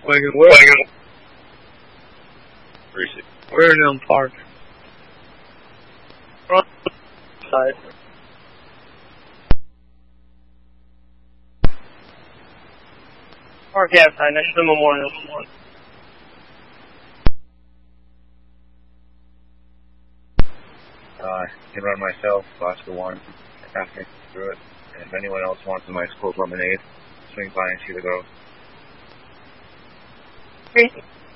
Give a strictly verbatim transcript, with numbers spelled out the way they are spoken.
Like, where? Appreciate it. We're in Elm Park. We're on the side. Park outside next to the memorial. Uh, I can run myself, Oscar one, after through it. And if anyone else wants some ice cold lemonade, swing by and see the girls. Okay.